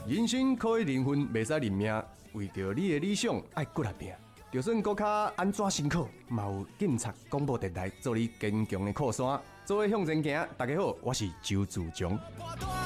人生可以零分，袂使认命。为着你的理想，爱骨力拼。就算搁较安怎辛苦，嘛有警察广播电台做你坚强的靠山。做伙向前行，大家好，我是周自强。